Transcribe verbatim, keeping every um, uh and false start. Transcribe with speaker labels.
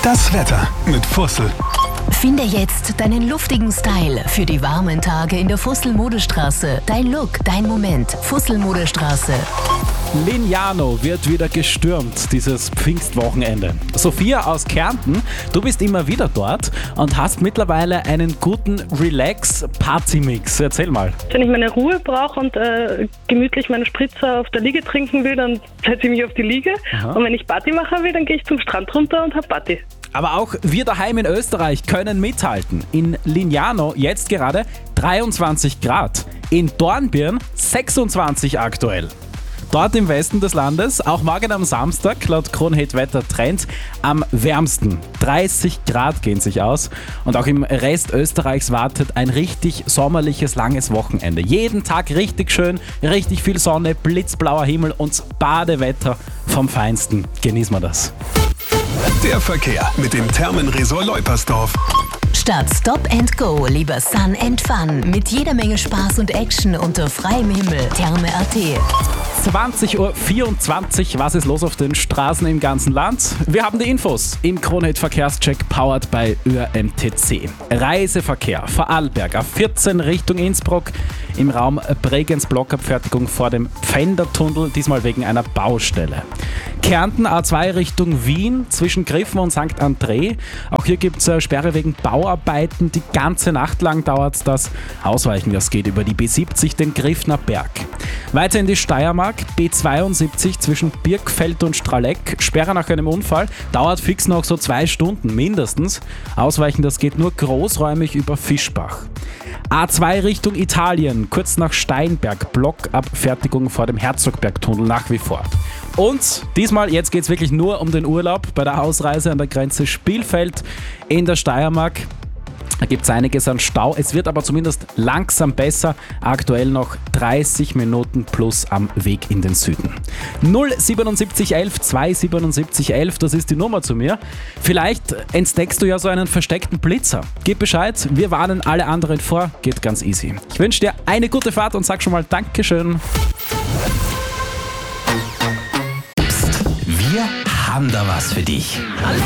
Speaker 1: Das Wetter mit Fussel.
Speaker 2: Finde jetzt deinen luftigen Style für die warmen Tage in der Fussel-Modestraße. Dein Look, dein Moment. Fussel-Modestraße.
Speaker 3: Lignano wird wieder gestürmt, dieses Pfingstwochenende. Sophia aus Kärnten, du bist immer wieder dort und hast mittlerweile einen guten Relax-Party-Mix. Erzähl mal.
Speaker 4: Wenn ich meine Ruhe brauche und äh, gemütlich meinen Spritzer auf der Liege trinken will, dann setze ich mich auf die Liege. Aha. Und wenn ich Party machen will, dann gehe ich zum Strand runter und habe Party.
Speaker 3: Aber auch wir daheim in Österreich können mithalten. In Lignano jetzt gerade dreiundzwanzig Grad. In Dornbirn sechsundzwanzig aktuell. Dort im Westen des Landes, auch morgen am Samstag, laut Kronhit Wetter Trend, am wärmsten. dreißig Grad gehen sich aus. Und auch im Rest Österreichs wartet ein richtig sommerliches, langes Wochenende. Jeden Tag richtig schön, richtig viel Sonne, blitzblauer Himmel und Badewetter vom Feinsten. Genießen wir das.
Speaker 1: Der Verkehr mit dem Thermenresort Leupersdorf.
Speaker 2: Statt Stop and Go lieber Sun and Fun mit jeder Menge Spaß und Action unter freiem Himmel. Therme punkt at.
Speaker 3: zwanzig Uhr vierundzwanzig, was ist los auf den Straßen im ganzen Land? Wir haben die Infos im Kronhit Verkehrscheck powered by Ö R M T C. Reiseverkehr, Vorarlberg A vierzehn Richtung Innsbruck, im Raum Bregenz Blockabfertigung vor dem Pfändertunnel, diesmal wegen einer Baustelle. Kärnten A zwei Richtung Wien zwischen Griffen und Sankt André. Auch hier gibt es Sperre wegen Bauarbeiten. Die ganze Nacht lang dauert das. Ausweichen, das geht über die B siebzig, den Griffner Berg. Weiter in die Steiermark, B zweiundsiebzig zwischen Birkfeld und Straleck. Sperre nach einem Unfall, dauert fix noch so zwei Stunden mindestens. Ausweichen, das geht nur großräumig über Fischbach. A zwei Richtung Italien, kurz nach Steinberg, Blockabfertigung vor dem Herzogbergtunnel nach wie vor. Und diesmal, jetzt geht es wirklich nur um den Urlaub bei der Ausreise an der Grenze Spielfeld in der Steiermark. Da gibt es einiges an Stau, es wird aber zumindest langsam besser. Aktuell noch dreißig Minuten plus am Weg in den Süden. null siebenundsiebzig elf zweihundertsiebenundsiebzig elf, das ist die Nummer zu mir. Vielleicht entdeckst du ja so einen versteckten Blitzer. Gib Bescheid, wir warnen alle anderen vor, geht ganz easy. Ich wünsche dir eine gute Fahrt und sag schon mal Dankeschön.
Speaker 5: Psst, wir haben da was für dich.